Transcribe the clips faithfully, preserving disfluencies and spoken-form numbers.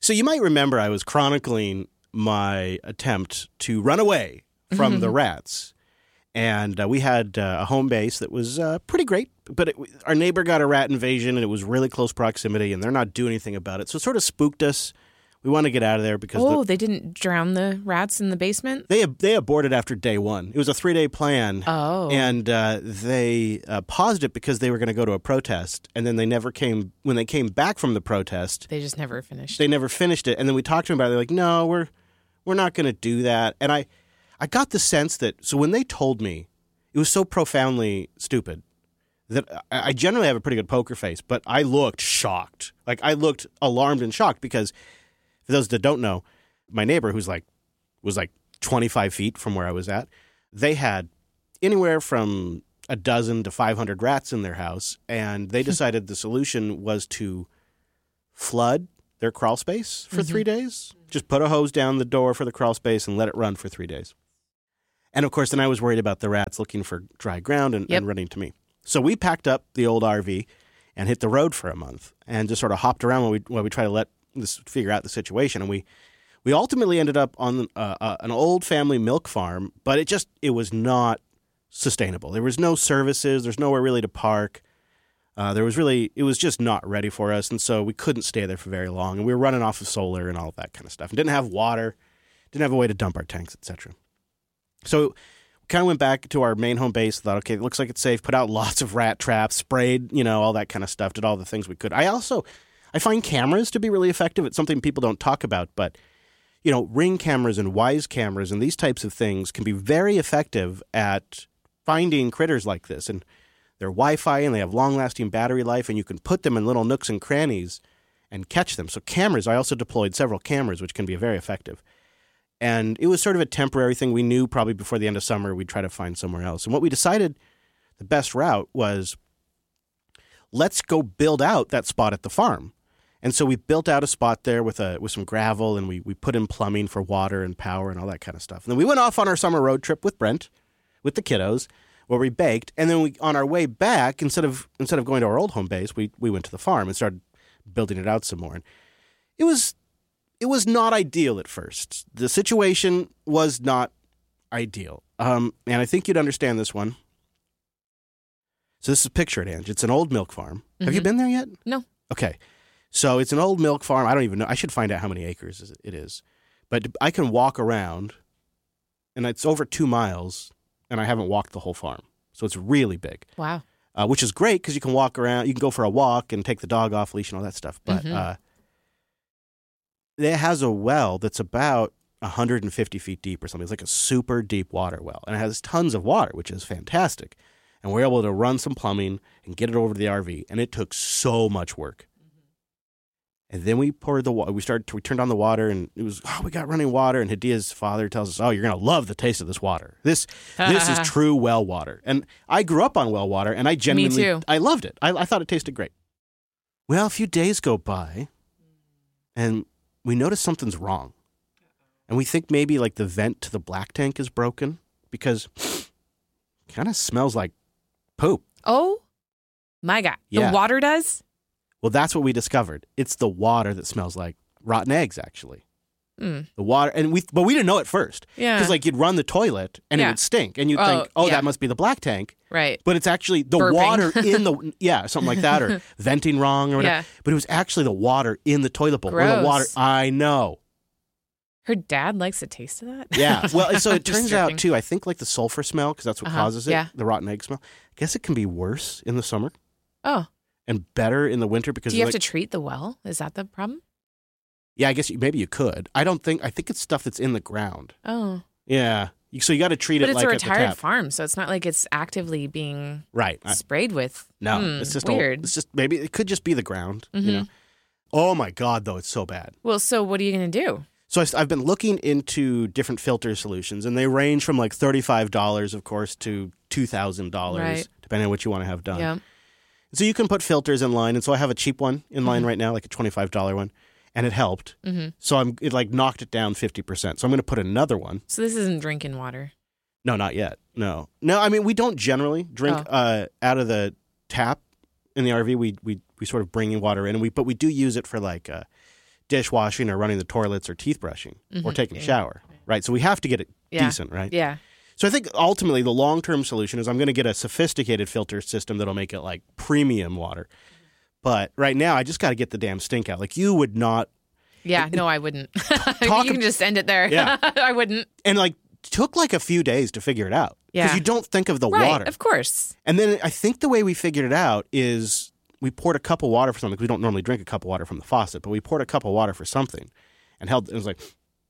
So you might remember I was chronicling my attempt to run away from the rats. And uh, we had uh, a home base that was uh, pretty great, but it, our neighbor got a rat invasion, and it was really close proximity, and they're not doing anything about it. So it sort of spooked us. We want to get out of there because oh, the, they didn't drown the rats in the basement? they they aborted after day one. It was a three-day plan, Oh. and uh, they uh, paused it because they were going to go to a protest, and then they never came. When they came back from the protest, They just never finished. they never finished it. And then we talked to them about it. They're like, no, we're we're not going to do that. And I, I got the sense that, so when they told me, it was so profoundly stupid that I, I generally have a pretty good poker face, but I looked shocked. Like, I looked alarmed and shocked because, for those that don't know, my neighbor, who's like, was like twenty-five feet from where I was at, they had anywhere from a dozen to five hundred rats in their house, and they decided the solution was to flood their crawl space for mm-hmm. three days. Just put a hose down the door for the crawl space and let it run for three days. And, of course, then I was worried about the rats looking for dry ground and, yep. and running to me. So we packed up the old R V and hit the road for a month and just sort of hopped around while we, while we tried to let this figure out the situation. And we, we ultimately ended up on uh, uh, an old family milk farm, but it just it was not sustainable. There was no services. There's nowhere really to park. Uh, there was really – it was just not ready for us, and so we couldn't stay there for very long. And we were running off of solar and all of that kind of stuff and didn't have water, didn't have a way to dump our tanks, et cetera. So we kind of went back to our main home base, thought, okay, it looks like it's safe, put out lots of rat traps, sprayed, you know, all that kind of stuff, did all the things we could. I also – I find cameras to be really effective. It's something people don't talk about, but, you know, Ring cameras and Wyze cameras and these types of things can be very effective at finding critters like this. And they're Wi-Fi and they have long-lasting battery life, and you can put them in little nooks and crannies and catch them. So cameras, I also deployed several cameras, which can be very effective. And it was sort of a temporary thing. We knew probably before the end of summer we'd try to find somewhere else. And what we decided the best route was, let's go build out that spot at the farm. And so we built out a spot there with a with some gravel, and we we put in plumbing for water and power and all that kind of stuff. And then we went off on our summer road trip with Brent, with the kiddos, where we baked. And then we on our way back, instead of instead of going to our old home base, we we went to the farm and started building it out some more. And it was it was not ideal at first. The situation was not ideal. Um, and I think you'd understand this one. So this is picture it, Ange. It's an old milk farm. Mm-hmm. Have you been there yet? No. Okay. So it's an old milk farm. I don't even know. I should find out how many acres it is. But I can walk around, and it's over two miles, and I haven't walked the whole farm. So it's really big. Wow. Uh, which is great because you can walk around. You can go for a walk and take the dog off leash and all that stuff. But mm-hmm. uh, it has a well that's about one hundred fifty feet deep or something. It's like a super deep water well. And it has tons of water, which is fantastic. And we're able to run some plumbing and get it over to the R V. And it took so much work. And then we poured the water. We started. To, we turned on the water, and it was, oh, we got running water. And Hadia's father tells us, oh, you're going to love the taste of this water. This this is true well water. And I grew up on well water, and I genuinely, Me too. I loved it. I, I thought it tasted great. Well, a few days go by, and we notice something's wrong. And we think maybe like the vent to the black tank is broken because it kind of smells like poop. Oh, my God. Yeah. The water does? Well, that's what we discovered. It's the water that smells like rotten eggs, actually. Mm. The water, and we, but we didn't know at first. Yeah. Because like you'd run the toilet and Yeah. it would stink, and you'd Oh, think, oh, yeah. that must be the black tank. Right. But it's actually the Burping. water in the yeah, something like that, or venting wrong or whatever. Yeah. But it was actually the water in the toilet bowl. Or the Gross. water. I know. Her dad likes the taste of that? Yeah. Well, so it Just turns joking. out too. I think like the sulfur smell, because that's what Uh-huh. causes it. Yeah. The rotten egg smell. I guess it can be worse in the summer Oh. and better in the winter because Do you have like, to treat the well? Is that the problem? yeah, I guess you, maybe you could. I don't think. I think it's stuff that's in the ground. Oh. Yeah. You- So you got to treat But it it's like a at the retired tap. farm, so it's not like it's actively being Right. I- sprayed with. no, Hmm, it's just weird. A, it's just maybe it could just be the ground. You Mhm. know. Oh my God, though, it's so bad. Well, so what are you going to do? So I, I've been looking into different filter solutions, and they range from like thirty-five dollars, of course, to two thousand dollars, Right. depending on what you want to have done. Yeah. So you can put filters in line, and so I have a cheap one in line Mhm. right now, like a twenty-five dollars one, and it helped. hmm So I'm it like knocked it down fifty percent. So I'm going to put another one. So this isn't drinking water. No, not yet. No, no. I mean, we don't generally drink Oh. uh, out of the tap in the R V. We we we sort of bring in water in, and we but we do use it for like uh, dishwashing or running the toilets or teeth brushing Mm-hmm. or taking a Yeah. shower, right? So we have to get it Yeah. decent, right? Yeah. So I think ultimately the long-term solution is I'm going to get a sophisticated filter system that'll make it like premium water. But right now I just got to get the damn stink out. Like you would not, Yeah. No, I wouldn't. you Talk can ab- just end it there. Yeah. I wouldn't. and like took like a few days to figure it out. Because Yeah. you don't think of the Right. water. Of course. And then I think the way we figured it out is we poured a cup of water for something. 'Cause we don't normally drink a cup of water from the faucet, but we poured a cup of water for something and held it was like,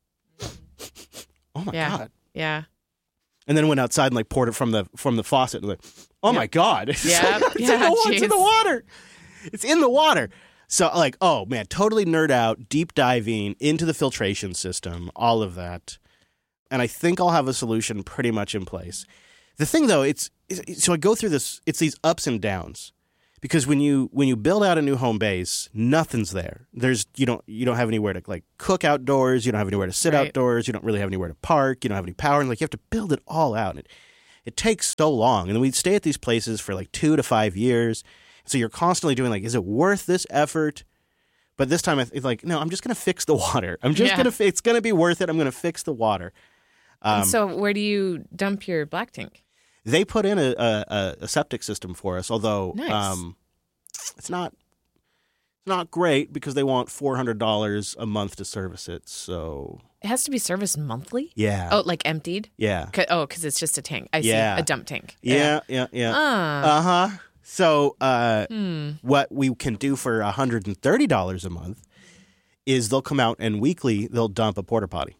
oh my Yeah. God. Yeah. And then went outside and like poured it from the from the faucet and like, oh my God. It's, Yeah. it's, in Yeah, the, wa- it's in the jeez. water. It's in the water. So like, oh man, totally nerd out, deep diving into the filtration system, all of that. And I think I'll have a solution pretty much in place. The thing though, it's, it's so I go through this, it's these ups and downs. Because when you when you build out a new home base, nothing's there. There's you don't you don't have anywhere to like cook outdoors. You don't have anywhere to sit Right. outdoors. You don't really have anywhere to park. You don't have any power, and like you have to build it all out. And it it takes so long. And then we'd stay at these places for like two to five years. So you're constantly doing like, is it worth this effort? But this time, it's like, no, I'm just gonna fix the water. I'm just Yeah. gonna fi- it's gonna be worth it. I'm gonna fix the water. Um, And so where do you dump your black tank? They put in a, a, a septic system for us, although Nice. um, it's not it's not great because they want four hundred dollars a month to service it. So It has to be serviced monthly? yeah, Oh, like emptied? yeah, 'Cause- Oh, because it's just a tank. I see. Yeah. A dump tank. yeah, yeah, yeah. Ah. Uh huh. So uh, Hmm. what we can do for one hundred and thirty dollars a month is they'll come out and weekly they'll dump a porta potty.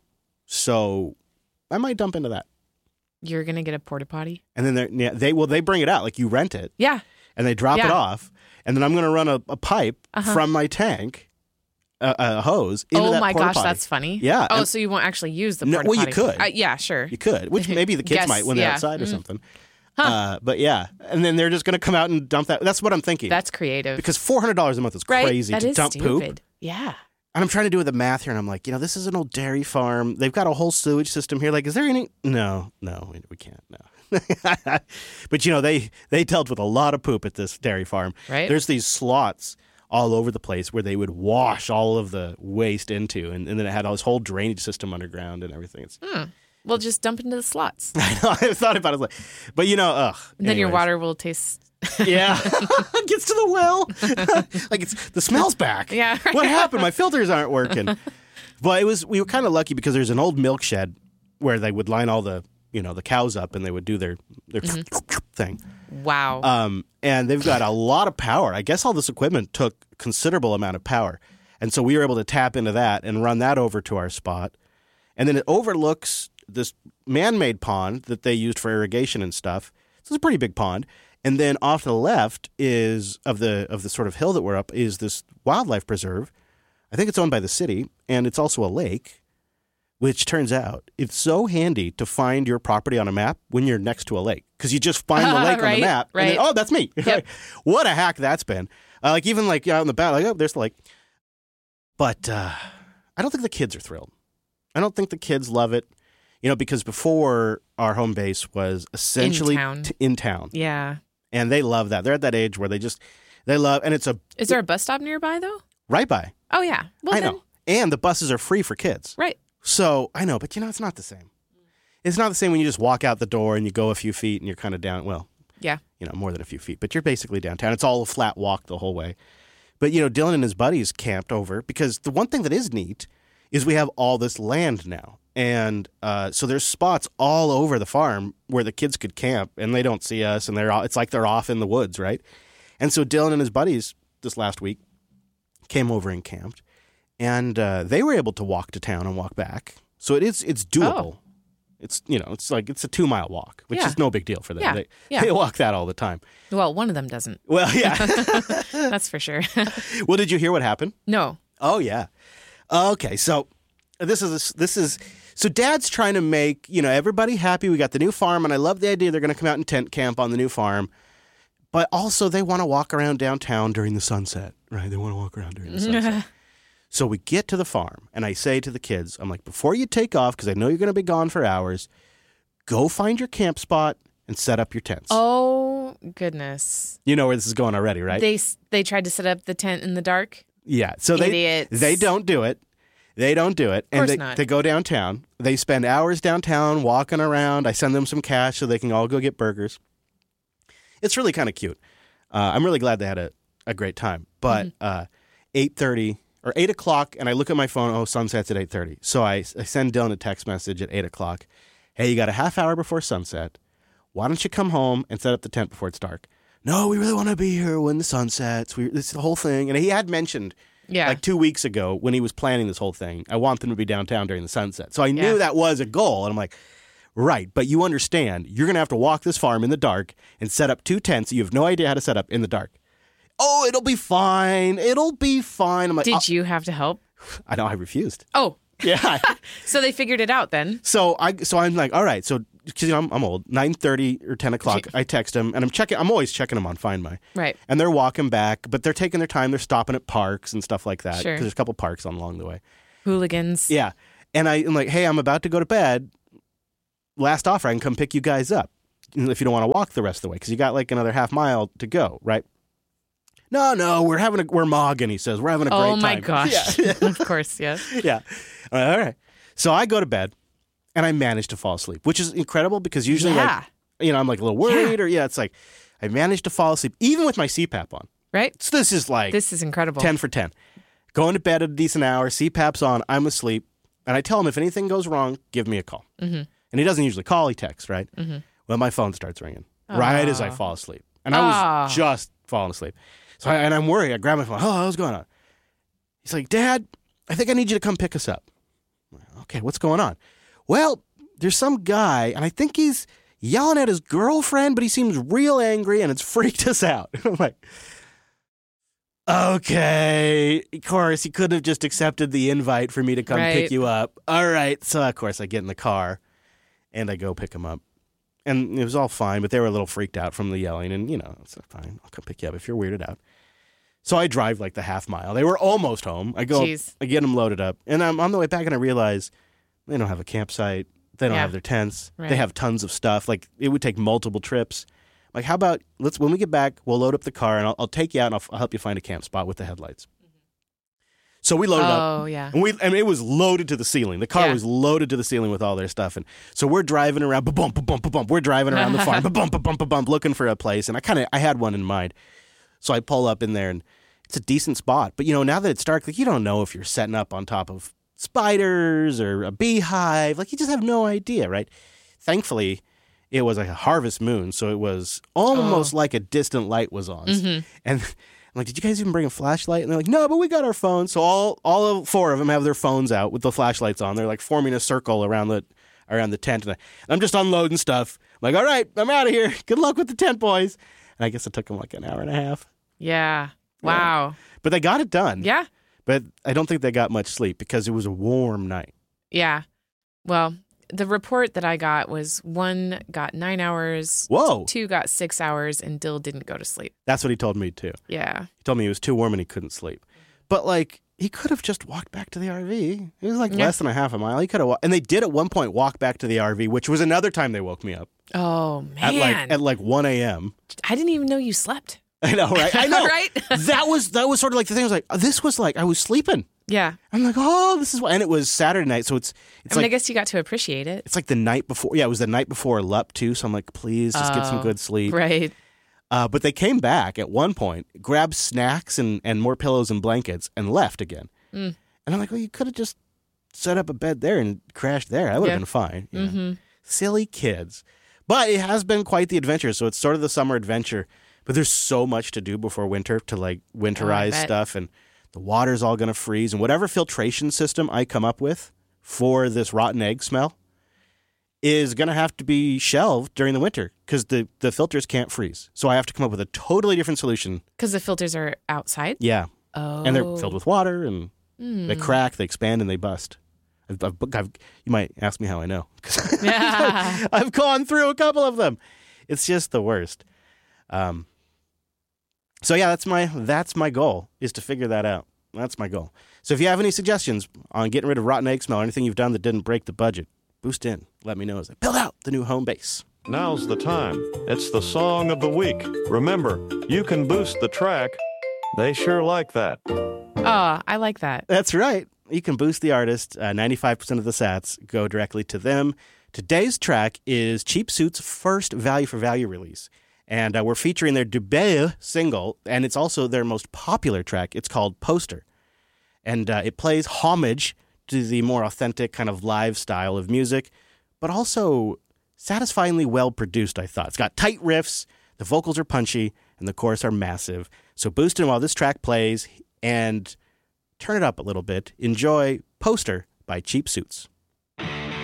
So I might dump into that, You're going to get a porta potty? and then they're- yeah, they will they bring it out like you rent it. Yeah. And they drop it Yeah. off, and then I'm going to run a, a pipe Uh-huh. from my tank, a, a hose, into Oh that my porta gosh, potty. that's funny. Yeah, Oh, and- so you won't actually use the No, porta well, you potty? could. Uh, yeah, sure. You could, which maybe the kids Guess, might when they're yeah. outside or Mm. something. Huh. Uh, but yeah, and then they're just going to come out and dump that. That's what I'm thinking. That's creative. because four hundred dollars a month is right? crazy That to is dump poop. stupid. Yeah. And I'm trying to do the math here, and I'm like, you know, this is an old dairy farm. They've got a whole sewage system here. Like, is there any? No, no, we, we can't. No. But you know, they they dealt with a lot of poop at this dairy farm. Right. There's these slots all over the place where they would wash all of the waste into, and, and then it had this whole drainage system underground and everything. It's, Hmm. Well, just dump into the slots. I know, I thought about it, like, but you know, ugh. And then your anyways. water will taste. Yeah, gets to the well. Like it's the smell's back. Yeah. What happened? My filters aren't working. But it was we were kind of lucky because there's an old milk shed where they would line all the you know the cows up and they would do their their thing. Wow. Um, and they've got a lot of power. I guess all this equipment took a considerable amount of power, and so we were able to tap into that and run that over to our spot. And then it overlooks this man-made pond that they used for irrigation and stuff. So it's a pretty big pond. And then off to the left is of the of the sort of hill that we're up is this wildlife preserve. I think it's owned by the city, and it's also a lake, which turns out it's so handy to find your property on a map when you're next to a lake because you just find the lake on Right, the map. And then, right. oh, that's me. Yep. What a hack that's been. Uh, like even like out in the back, like, oh, there's the lake. But uh, I don't think the kids are thrilled. I don't think the kids love it. You know, because before our home base was essentially town. T- in town. yeah. And they love that. They're at that age where they just, they love, and it's a Is there a bus stop nearby, though? right by. Oh, yeah. Well, I then, know. And the buses are free for kids. right. So I know, but you know, it's not the same. It's not the same when you just walk out the door and you go a few feet and you're kind of down, well, Yeah. you know, more than a few feet, but you're basically downtown. It's all a flat walk the whole way. But, you know, Dylan and his buddies camped over because the one thing that is neat is we have all this land now. And uh, so there's spots all over the farm where the kids could camp and they don't see us and they're all, it's like they're off in the woods, right? And so Dylan and his buddies this last week came over and camped and uh, they were able to walk to town and walk back. So it is it's doable. Oh. It's, you know, it's like it's a two mile walk, which Yeah. is no big deal for them. Yeah. They, Yeah. they walk that all the time. Well, one of them doesn't. Well, yeah. That's for sure. Well, did you hear what happened? No. Oh yeah. Okay, so this is this is so Dad's trying to make you know everybody happy. We got the new farm, and I love the idea they're going to come out and tent camp on the new farm. But also, they want to walk around downtown during the sunset, right? They want to walk around during the sunset. So we get to the farm, and I say to the kids, I'm like, before you take off, because I know you're going to be gone for hours, go find your camp spot and set up your tents. Oh, goodness. You know where this is going already, right? They they tried to set up the tent in the dark? Yeah. So they Idiots. they don't do it. They don't do it. And course they, not. they go downtown. They spend hours downtown walking around. I send them some cash so they can all go get burgers. It's really kind of cute. Uh, I'm really glad they had a, a great time. But Mm-hmm. uh, eight thirty or eight o'clock, and I look at my phone, oh, sunset's at eight thirty. So I, I send Dylan a text message at eight o'clock. Hey, you got a half hour before sunset. Why don't you come home and set up the tent before it's dark? No, we really want to be here when the sun sets. We, this is the whole thing. And he had mentioned Yeah. like two weeks ago when he was planning this whole thing, I want them to be downtown during the sunset. So I knew Yeah. that was a goal. And I'm like, right, but you understand, you're going to have to walk this farm in the dark and set up two tents that you have no idea how to set up in the dark. Oh, it'll be fine. It'll be fine. I'm like, Did you have to help? oh. I know, I refused. Oh, Yeah. so they figured it out then. so I so I'm like, all right, so because you know, I'm, I'm old, nine thirty or ten o'clock, I text him, and I'm checking, I'm always checking them on Find My. Right. And they're walking back, but they're taking their time. They're stopping at parks and stuff like that. Sure. Because there's a couple parks on along the way. Hooligans. Yeah. And I, I'm like, hey, I'm about to go to bed. Last offer, I can come pick you guys up if you don't want to walk the rest of the way, because you got like another half mile to go, right? No, no, we're having a, we're mogging, he says. We're having a great time. Oh my gosh. Yeah. Of course, yes. yeah. All right, all right. So I go to bed, and I manage to fall asleep, which is incredible because usually, Yeah. like, you know, I'm like a little worried, or yeah, it's like I managed to fall asleep, even with my C PAP on. Right? So this is like This is incredible. ten for ten. Going to bed at a decent hour, C PAP's on, I'm asleep, and I tell him if anything goes wrong, give me a call. Mm-hmm. And he doesn't usually call, he texts, right? Mm-hmm. Well, my phone starts ringing right as I fall asleep. And I was Aw. just falling asleep. So I, and I'm worried. I grab my phone. Oh, what's going on? He's like, Dad, I think I need you to come pick us up. I'm like, okay, what's going on? Well, there's some guy, and I think he's yelling at his girlfriend, but he seems real angry, and it's freaked us out. I'm like, okay. Of course, he could have just accepted the invite for me to come Right. pick you up. All right. So, of course, I get in the car, and I go pick him up. And it was all fine, but they were a little freaked out from the yelling. And, you know, it's fine. I'll come pick you up if you're weirded out. So I drive like the half mile. They were almost home. I go, Jeez. I get them loaded up. And I'm on the way back, and I realize they don't have a campsite. They don't Yeah. have their tents. Right. They have tons of stuff. Like, it would take multiple trips. Like, how about, let's when we get back, we'll load up the car, and I'll, I'll take you out, and I'll, I'll help you find a camp spot with the headlights. So we loaded up. Oh, yeah. And we, I mean, it was loaded to the ceiling. The car Yeah. was loaded to the ceiling with all their stuff. And so we're driving around, ba-bump, ba-bump, ba-bump. We're driving around the farm, ba-bump, ba-bump, ba-bump, looking for a place. And I kind of, I had one in mind. So I pull up in there, and it's a decent spot. But, you know, now that it's dark, like, you don't know if you're setting up on top of spiders or a beehive. Like, you just have no idea, right? Thankfully, it was like a harvest moon. So it was almost Oh. like a distant light was on. Mm-hmm. And I'm like, did you guys even bring a flashlight? And they're like, no, but we got our phones. So all all of four of them have their phones out with the flashlights on. They're like forming a circle around the around the tent. And I, I'm just unloading stuff. I'm like, all right, I'm out of here. Good luck with the tent, boys. And I guess it took them like an hour and a half. Yeah. Wow. But they got it done. Yeah. But I don't think they got much sleep because it was a warm night. Yeah. Well, the report that I got was one got nine hours, Whoa. two got six hours, and Dill didn't go to sleep. That's what he told me, too. Yeah. He told me it was too warm and he couldn't sleep. But, like, he could have just walked back to the R V. It was like Yeah. less than a half a mile. He could have, wa- and they did at one point walk back to the R V, which was another time they woke me up Oh, man. at like at like one a.m. I didn't even know you slept. I know, right? I know, Right? that was that was sort of like the thing. I was like, oh, this was like I was sleeping. Yeah. I'm like, oh, this is what, and it was Saturday night, so it's it's I mean, I like guess you got to appreciate it. it's like the night before. Yeah, it was the night before L U P too. So I'm like, please just get some Oh, good sleep. Right. Uh, but they came back at one point, grabbed snacks and and more pillows and blankets, and left again. Mm. And I'm like, well, you could have just set up a bed there and crashed there. That would have Yeah. been fine. you know? Mm-hmm. Silly kids. But it has been quite the adventure. So it's sort of the summer adventure. But there's so much to do before winter to like winterize bet. stuff. And the water's all going to freeze. And whatever filtration system I come up with for this rotten egg smell is going to have to be shelved during the winter because the, the filters can't freeze. So I have to come up with a totally different solution. Because the filters are outside. Yeah. Oh. And they're filled with water and Mm. they crack, they expand, and they bust. I've, I've, I've, you might ask me how I know. 'Cause Yeah. I've gone through a couple of them. It's just the worst. Um, so yeah, that's my that's my goal is to figure that out. That's my goal. So if you have any suggestions on getting rid of rotten egg smell or anything you've done that didn't break the budget, boost in. Let me know as I build out the new home base. Now's the time. It's the song of the week. Remember, you can boost the track. They sure like that. Oh, I like that. That's right. You can boost the artist. Uh, ninety-five percent of the sats go directly to them. Today's track is Cheap Suits' first value for value release. And uh, we're featuring their debut single, and it's also their most popular track. It's called Poster. And uh, it plays homage to the more authentic kind of live style of music, but also satisfyingly well produced, I thought. It's got tight riffs, the vocals are punchy, and the chorus are massive. So boost it while this track plays, and turn it up a little bit. Enjoy Poster by Cheap Suits.